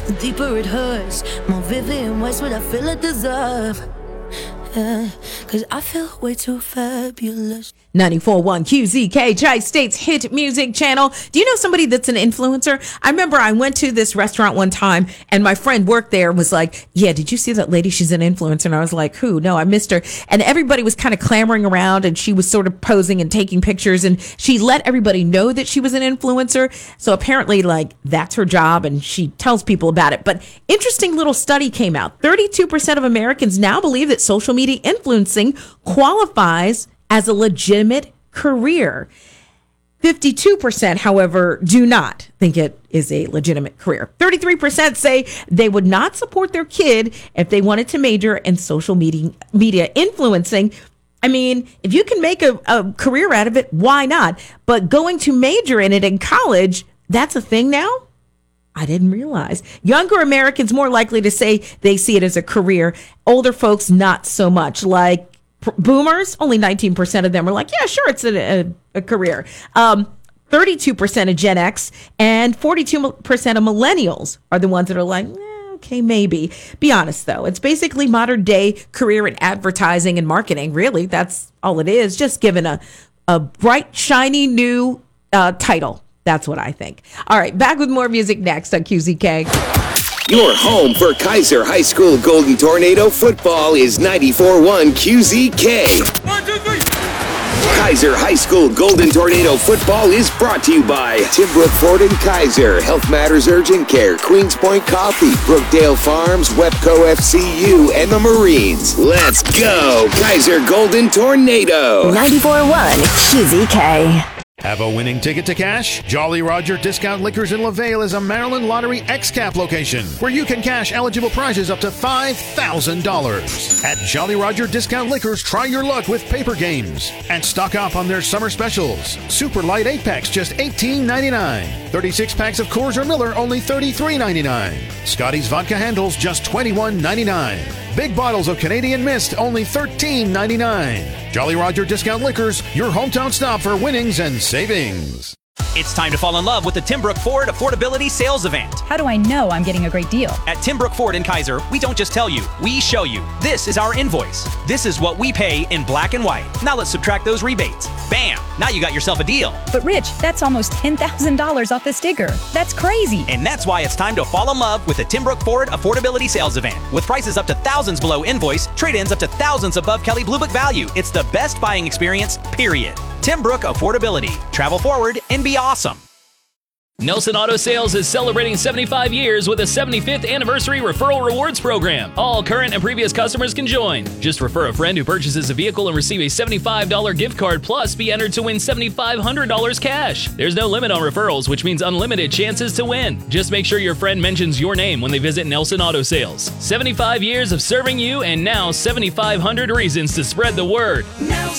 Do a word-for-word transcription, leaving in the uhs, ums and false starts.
The deeper it hurts, more vivid and worse what I feel I deserve. Yeah, cause I feel way too fabulous. ninety-four point one Q Z K, Tri-State's hit music channel. Do you know somebody that's an influencer? I remember I went to this restaurant one time and my friend worked there and was like, yeah, did you see that lady? She's an influencer. And I was like, who? No, I missed her. And everybody was kind of clamoring around and she was sort of posing and taking pictures and she let everybody know that she was an influencer. So apparently like that's her job and she tells people about it. But interesting little study came out. thirty-two percent of Americans now believe that social media influencing qualifies as a legitimate career. fifty-two percent, however, do not think it is a legitimate career. thirty-three percent say they would not support their kid if they wanted to major in social media, media influencing. I mean, if you can make a, a career out of it, why not? But going to major in it in college, that's a thing now? I didn't realize. Younger Americans more likely to say they see it as a career. Older folks, not so much. Like boomers, only nineteen percent of them are like, yeah, sure, it's a, a, a career. Um, thirty-two percent of Gen X and forty-two percent of millennials are the ones that are like, eh, okay, maybe. Be honest, though. It's basically modern day career in advertising and marketing. Really, that's all it is. Just given a, a bright, shiny new uh, title. That's what I think. All right, back with more music next on Q Z K. Your home for Kaiser High School Golden Tornado football is ninety-four point one Q Z K. One, two, three. Kaiser High School Golden Tornado football is brought to you by Timbrook Ford and Kaiser, Health Matters Urgent Care, Queens Point Coffee, Brookdale Farms, Webco F C U, and the Marines. Let's go, Kaiser Golden Tornado. ninety-four point one Q Z K. Have a winning ticket to cash? Jolly Roger Discount Liquors in LaVale is a Maryland Lottery X-Cap location where you can cash eligible prizes up to five thousand dollars. At Jolly Roger Discount Liquors, try your luck with paper games and stock up on their summer specials. Super Light eight packs, just eighteen ninety-nine. thirty-six packs of Coors or Miller, only thirty-three ninety-nine. Scotty's Vodka Handles, just twenty-one ninety-nine. Big bottles of Canadian Mist, only thirteen ninety-nine. Jolly Roger Discount Liquors, your hometown stop for winnings and savings. It's time to fall in love with the Timbrook Ford Affordability Sales Event. How do I know I'm getting a great deal? At Timbrook Ford in Kaiser, we don't just tell you, we show you. This is our invoice. This is what we pay in black and white. Now let's subtract those rebates. Bam! Now you got yourself a deal. But Rich, that's almost ten thousand dollars off the sticker. That's crazy. And that's why it's time to fall in love with the Timbrook Ford Affordability Sales Event. With prices up to thousands below invoice, trade-ins up to thousands above Kelley Blue Book value. It's the best buying experience, period. Timbrook Affordability. Travel forward and be awesome. Nelson Auto Sales is celebrating seventy-five years with a seventy-fifth anniversary referral rewards program. All current and previous customers can join. Just refer a friend who purchases a vehicle and receive a seventy-five dollars gift card plus be entered to win seven thousand five hundred dollars cash. There's no limit on referrals, which means unlimited chances to win. Just make sure your friend mentions your name when they visit Nelson Auto Sales. seventy-five years of serving you and now seven thousand five hundred reasons to spread the word.